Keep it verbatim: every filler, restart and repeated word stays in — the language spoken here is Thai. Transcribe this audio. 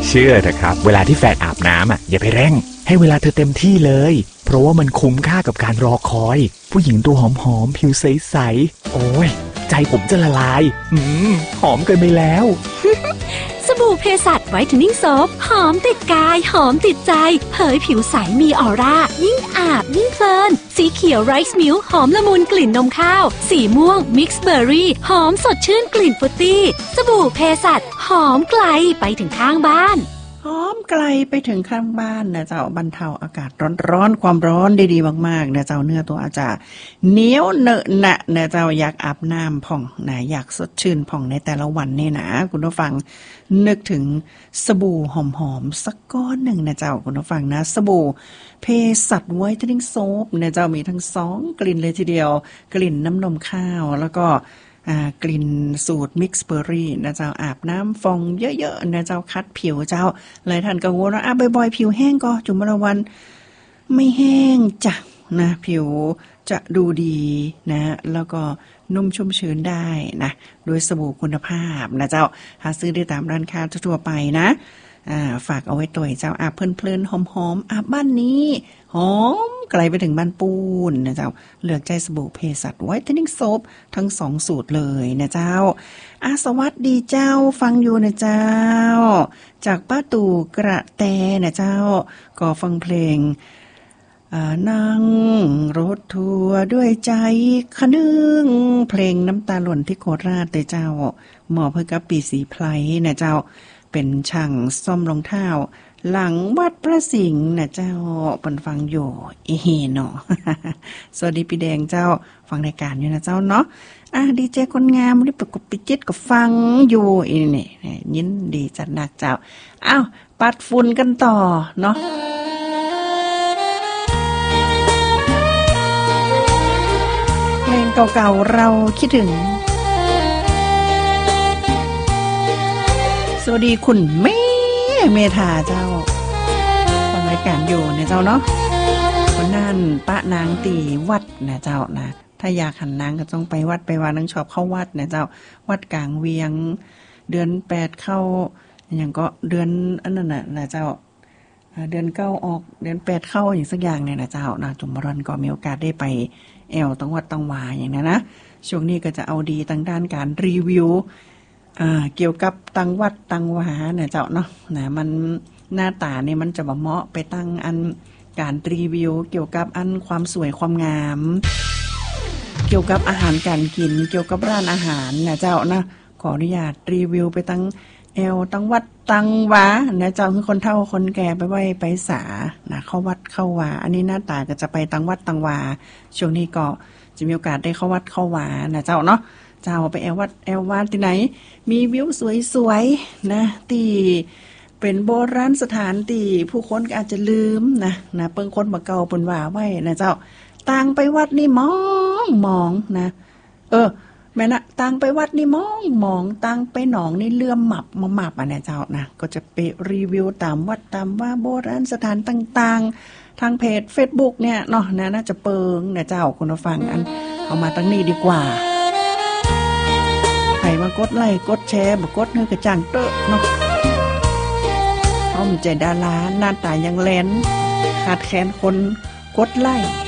เชื่อเถอะครับเวลาที่แฟนอาบน้ำอ่ะอย่าไปเร่งให้เวลาเธอเต็มที่เลยเพราะว่ามันคุ้มค่ากับการรอคอยผู้หญิงตัวหอมๆผิวใสๆโอ้ยใจผมจะละลายอืมหอมเกินไปแล้วสบู่เพสัชไวท์เทนนิ่งโซฟหอมติดกายหอมติดใจเผยผิวใสมีออร่ายิ่งอาบยิ่งเพลินสีเขียวไรซ์มิลค์หอมละมุนกลิ่นนมข้าวสีม่วงมิกซ์เบอร์รี่หอมสดชื่นกลิ่นฟรุตตี้สบู่เพสัชหอมไกลไปถึงข้างบ้านหอมไกลไปถึงข้างบ้านนะเจ้าบรรเทาอากาศร้อนๆความร้อนได้ดีมากๆนะเจ้าเนื้อตัวอาจจะเหนียวเหนอะหนะนะเจ้าอยากอาบน้ำผ่องนะอยากสดชื่นผ่องในแต่ละวันนี่นะคุณผู้ฟังนึกถึงสบู่หอมๆสักก้อนหนึ่งนะเจ้าคุณผู้ฟังนะสบู่เพสัชไวท์เทนนิ่งโซฟนะเจ้ามีทั้งสองกลิ่นเลยทีเดียวกลิ่นน้ำนมข้าวแล้วก็อ่ากลิ่นสูตรมิกซ์เบอร์รี่นะเจ้าอาบน้ำฟองเยอะๆนะเจ้าคัดผิวเจ้าหลายท่านกังวลว่าอ่ะบ่อยๆผิวแห้งก็จุ่มละวันไม่แห้งจ้ะนะผิวจะดูดีนะแล้วก็นุ่มชุ่มชื้นได้นะโดยสบู่คุณภาพนะเจ้าหาซื้อได้ตามร้านค้าทั่วไปนะอ่าฝากเอาไว้ตัวเจ้าอาบเพลินๆหอมๆอาบบ้านนี้หอมไกลไปถึงบ้านปูนนะเจ้าเลือกใจสบู่เพสัชไวท์เทนนิ่งโซฟทั้งสองสูตรเลยนะเจ้าอาสวัสดีเจ้าฟังอยู่นะเจ้าจากป้าตู่กระแตนะเจ้าก็ฟังเพลงนั่งรถทัวร์ด้วยใจคะนึงเพลงน้ำตาหล่นที่โคราชแต่เจ้าหมอเพื่อกับปีสีไพรนะเจ้าเป็นช่างซ่อมรองเท้าหลังวัดพระสิงห์นะเจ้าปันฟังอยู่เอเฮเนาะ สวัสดีพี่แดงเจ้าฟังรายการอยู่นะเจ้าเนาะอ่ะดีเจคนงามรีบประกบปิจิตก็ฟังอยู่อีนี่ยินดีจัดหนักเจ้าอ้าวปัดฝุ่นกันต่อเนาะเพลงเก่าๆเราคิดถึงสวัสดีคุณแม่เมธาเจ้าฟังรายการอยู่เนี่ยเจ้าเนาะคนนั่นปะนางตีวัดนะเจ้านะถ้าอยากหันนางก็ต้องไปวัดไปวานังชอบเข้าวัดนะเจ้าวัดกลางเวียงเดือนแปดเข้าอย่างก็เดือนอันนั้นน่ะนะเจ้าเดือนเก้าออกเดือนแปดเข้าอย่างสักอย่างเนี่ยนะเจ้านะจุมบรอนก็มีโอกาสได้ไปแอวตังวัดตังวาอย่างนั้นนะช่วงนี้ก็จะเอาดีทางด้านการรีวิวอ่าเกี่ยวกับตังวัดตังวาเนี่ยเจ้าเนาะนะมันหน้าตาเนี่ยมันจะบ่เหมาะไปตั้งอันการรีวิวเกี่ยวกับอันความสวยความงามเกี่ยวกับอาหารการกินเกี่ยวกับร้านอาหารนะเจ้านะขออนุญาตรีวิวไปตั้งแอวตังวัดตังวานะเจ้าคือคนเฒ่าคนแก่ไปไหว้ไปสานะเข้าวัดเข้าวาอันนี้หน้าตาก็จะไปตังวัดตังวาช่วงนี้ก็จะมีโอกาสได้เข้าวัดเข้าวานะเจ้าเนาะเจ้าไปแอววัดแอววาที่ไหนมีวิวสวยๆนะที่เป็นโบราณสถานที่ผู้คนก็อาจจะลืมนะนะเปิ้งคนบ่เก่าเปิ้นว่าไว้นะเจ้าต่างไปวัดนี่มองมองนะเออแม่นะต่างไปวัดนี่มองมองต่างไปหนองนี่เลื่อมหมับมาหมับอ่ะนะเจ้านะก็จะไปรีวิวตามวัดตามว่าโบราณสถานต่างๆทางเพจ Facebook เนี่ยเนาะนะน่าจะเปิงนะเจ้าคุณผู้ฟังอันเอามาตั้งนี้ดีกว่าใครมากดไลค์กดแชร์บ่กดเนื้อกระจ่างเตอะเนาะเอาใจดาราหน้าตายังแลนขาดแคลนคนกดไลค์